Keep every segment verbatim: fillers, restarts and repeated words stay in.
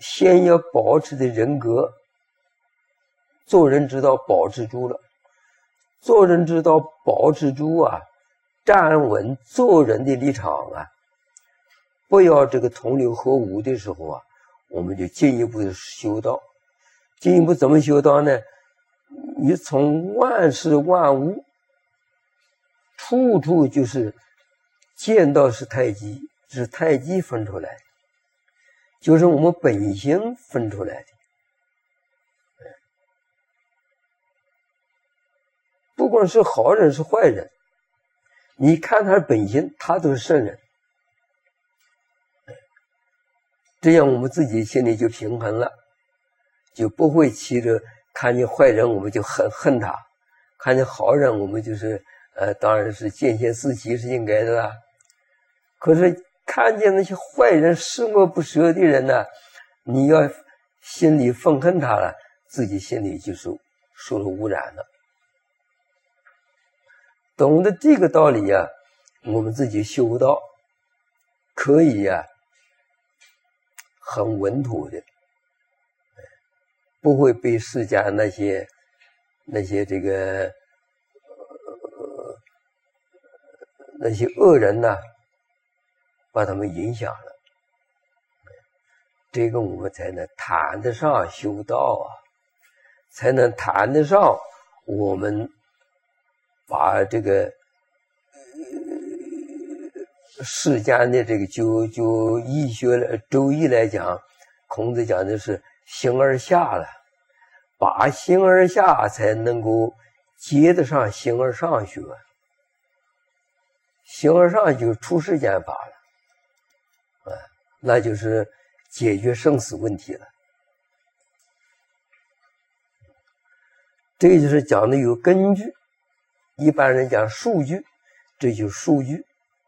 先要保持的人格，做人之道保持住了，做人之道保持住啊，站稳做人的立场啊，不要这个同流合污的时候啊，我们就进一步的修道。进一步怎么修道呢？你从万事万物，处处就是见到是太极，是太极分出来的，就是我们本性分出来的。不管是好人是坏人，你看他本性，他都是圣人。这样我们自己心里就平衡了，就不会气着看见坏人我们就恨恨他，看见好人我们就是呃，当然是见贤思齐是应该的啦。可是看见那些坏人十恶不赦的人呢，你要心里愤恨他了，自己心里就是受了污染了。懂得这个道理啊，我们自己修道可以啊，很稳妥的，不会被世间那些那些这个、呃、那些恶人呐、啊，把他们影响了。这个我们才能谈得上修道啊，才能谈得上我们把这个呃世间的这个就就医学了周易来讲，孔子讲的是形而下了，把形而下才能够接得上形而上学。形而上就是出世间法了，啊，那就是解决生死问题了。这个就是讲的有根据，一般人讲数据，这就是数据。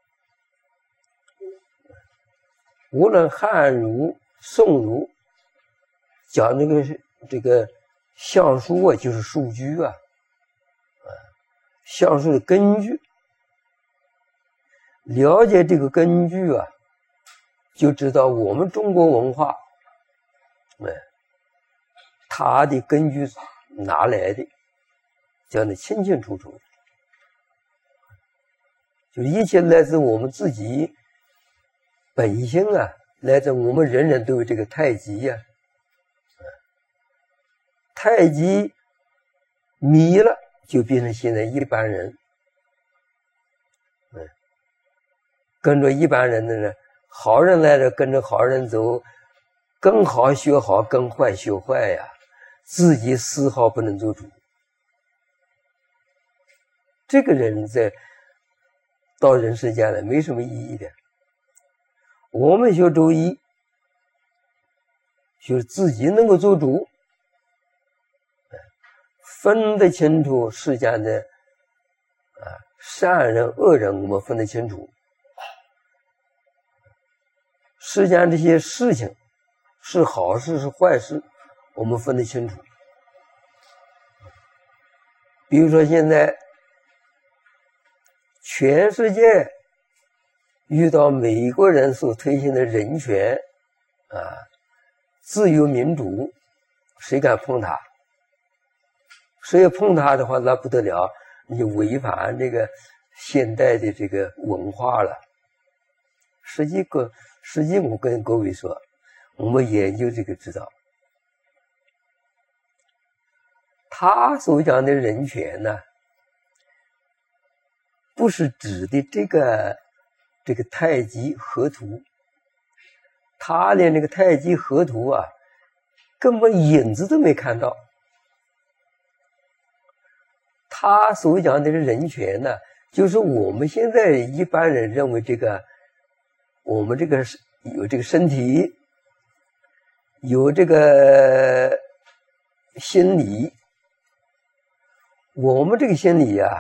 无论汉儒、宋儒讲这个这个象数啊，就是数据啊，啊，象数的根据。了解这个根据啊，就知道我们中国文化，哎，它的根据哪来的，讲得清清楚楚。就一切来自我们自己本性啊，来自我们人人都有这个太极呀、啊，太极迷了，就变成现在一般人。跟着一般人的人，好人来了跟着好人走，更好学好，更坏学坏呀，自己丝毫不能做主。这个人在到人世间来没什么意义的。我们学周易，就是自己能够做主，分得清楚世间的啊善人恶人，我们分得清楚。世间这些事情是好事是坏事，我们分得清楚。比如说现在全世界遇到美国人所推行的人权啊、自由民主，谁敢碰他？谁要碰他的话，那不得了，你违反这个现代的这个文化了。实际个实际我跟各位说，我们研究这个知道，他所讲的人权呢，不是指的这个这个太极河图，他连那个太极河图啊，根本影子都没看到。他所讲的人权呢，就是我们现在一般人认为这个。我们这个有这个身体，有这个心理，我们这个心理啊，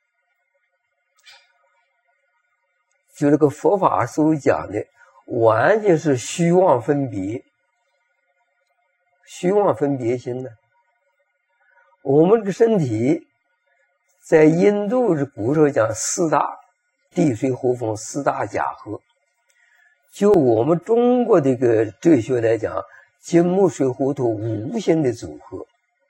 就这个佛法所讲的，完全是虚妄分别，虚妄分别心呢。我们这个身体，在印度是古时候讲四大地水火风四大假合。就我们中国这个哲学来讲， 金木水火土无限的组合，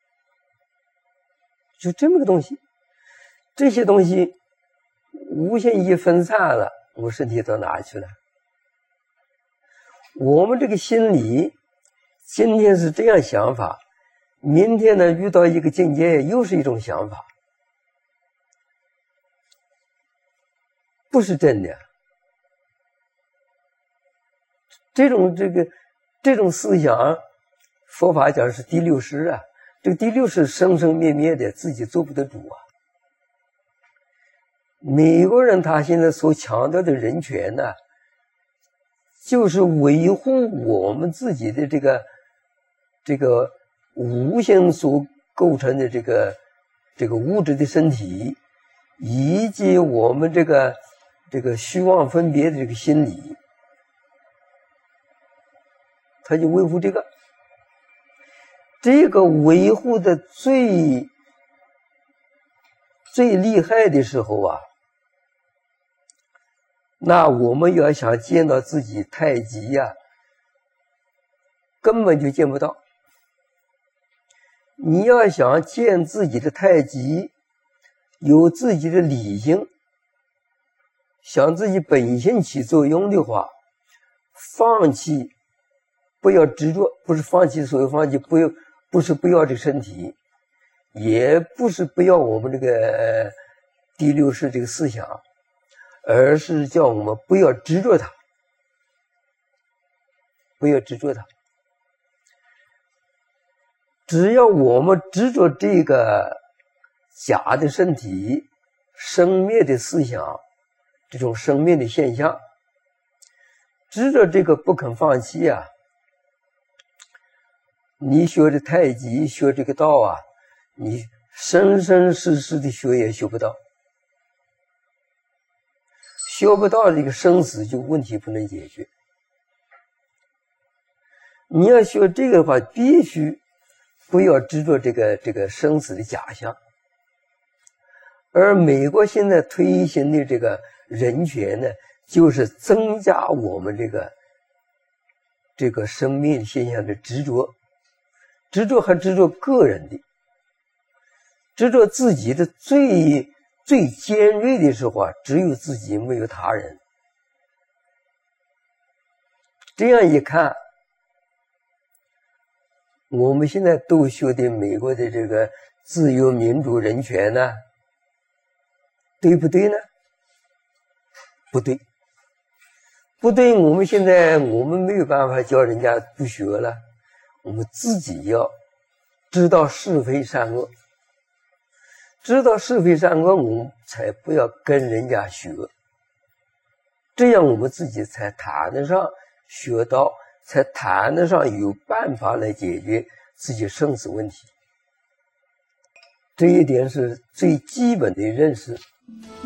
就这么个东西。这些东西无限一分散了，我身体到哪去了？我们这个心理今天是这样想法，明天呢遇到一个境界又是一种想法，不是真的。这种这个这种思想，佛法讲是第六识啊，这个第六识生生灭灭的，自己做不得主啊。美国人他现在所强调的人权呢，就是维护我们自己的这个这个无形所构成的这个这个物质的身体，以及我们这个这个虚妄分别的这个心理，他就维护这个。这个维护的最最厉害的时候啊，那我们要想见到自己太极呀、啊，根本就见不到。你要想见自己的太极，有自己的理性，想自己本性起作用的话，放弃，不要执着，不是放弃所有放弃，不要，不是不要这个身体，也不是不要我们这个第六识这个思想，而是叫我们不要执着它，不要执着它。只要我们执着这个假的身体、生灭的思想，这种生灭的现象，执着这个不肯放弃啊，你学这太极，学这个道啊，你生生世世的学也学不到。学不到这个生死就问题不能解决。你要学这个的话，必须不要执着这个这个生死的假象。而美国现在推行的这个人权呢，就是增加我们这个这个生命现象的执着，执着还执着个人的，执着自己的最最尖锐的时候啊，只有自己没有他人。这样一看，我们现在都学的美国的这个自由民主人权呢，对不对呢？不对，不对。我们现在我们没有办法叫人家不学了，我们自己要知道是非善恶，知道是非善恶，我们才不要跟人家学，这样我们自己才谈得上学到，才谈得上有办法来解决自己生死问题。这一点是最基本的认识。